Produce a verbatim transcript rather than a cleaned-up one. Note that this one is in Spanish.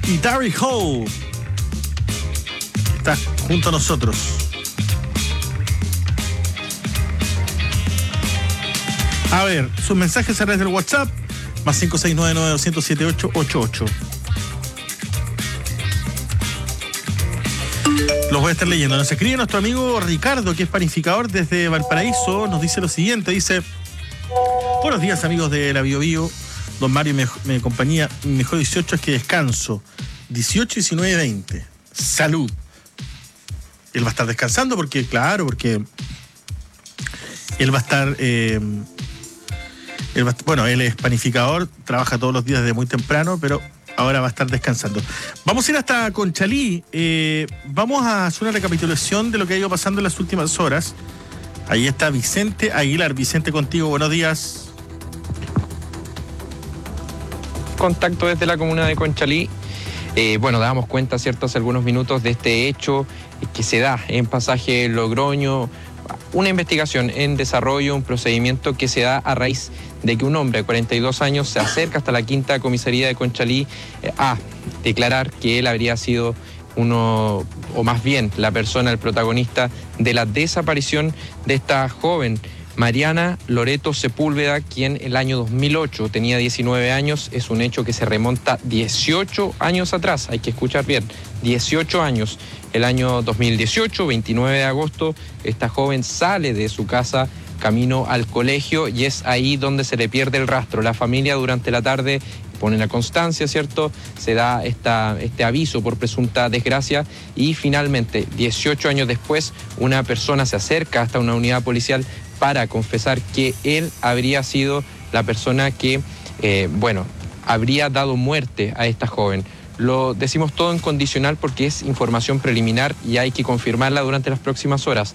y Darry Hall está junto a nosotros. A ver, sus mensajes a través del WhatsApp, más cinco seis nueve nueve dos cero siete ocho ocho ocho. Los voy a estar leyendo. Nos escribe nuestro amigo Ricardo, que es panificador desde Valparaíso. Nos dice lo siguiente, dice: buenos días, amigos de la Bio Bio. Don Mario y mi, mi compañía, mi mejor dieciocho es que descanso. dieciocho, diecinueve, veinte. Salud. Él va a estar descansando porque, claro, porque él va a estar... Eh, él va, bueno, él es panificador, trabaja todos los días desde muy temprano, pero ahora va a estar descansando. Vamos a ir hasta Conchalí. Eh, vamos a hacer una recapitulación de lo que ha ido pasando en las últimas horas. Ahí está Vicente Aguilar. Vicente, contigo, buenos días. Contacto desde la comuna de Conchalí. Eh, bueno, dábamos cuenta, ¿cierto?, hace algunos minutos de este hecho que se da en Pasaje Logroño. Una investigación en desarrollo, un procedimiento que se da a raíz de que un hombre de cuarenta y dos años se acerca hasta la quinta comisaría de Conchalí eh, a declarar que él habría sido uno, o más bien la persona, el protagonista de la desaparición de esta joven, Mariana Loreto Sepúlveda, quien el año dos mil ocho tenía diecinueve años. Es un hecho que se remonta dieciocho años atrás, hay que escuchar bien, dieciocho años. El año dos mil dieciocho, veintinueve de agosto, esta joven sale de su casa camino al colegio y es ahí donde se le pierde el rastro. La familia durante la tarde pone la constancia, ¿cierto? Se da esta, este aviso por presunta desgracia y finalmente, dieciocho años después, una persona se acerca hasta una unidad policial para confesar que él habría sido la persona que, eh, bueno, habría dado muerte a esta joven. Lo decimos todo en condicional porque es información preliminar y hay que confirmarla durante las próximas horas.